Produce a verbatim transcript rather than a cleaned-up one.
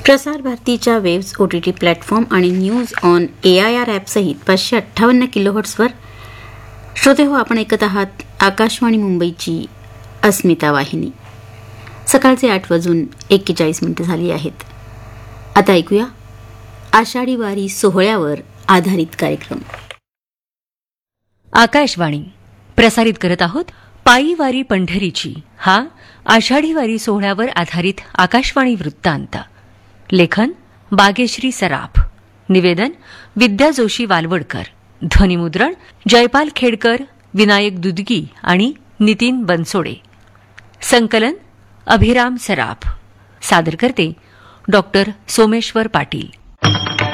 प्रसार भारतीच्या waves O T T platform आणि news on A I R ॲपसहित पाचशे अठ्ठावन्न किलोहर्ट्सवर श्रोते हो, आपण ऐकत आहात आकाशवाणी मुंबईची अस्मिता वाहिनी. सकाळचे आठ वाजून एक्केचाळीस मिनिटं झाली आहेत. आता ऐकूया आषाढी वारी सोहळ्यावर आधारित कार्यक्रम. आकाशवाणी प्रसारित करत आहोत पायी वारी पंढरीची हा आषाढी वारी सोहळ्यावर आधारित आकाशवाणी वृत्तांत. लेखन बागेश्री सराफ. निवेदन विद्या जोशी वालवडकर. ध्वनिमुद्रण जयपाल खेडकर, विनायक दुदगी आणि नितीन बनसोडे. संकलन अभिराम सराफ. सादर करते डॉक्टर सोमेश्वर पाटील.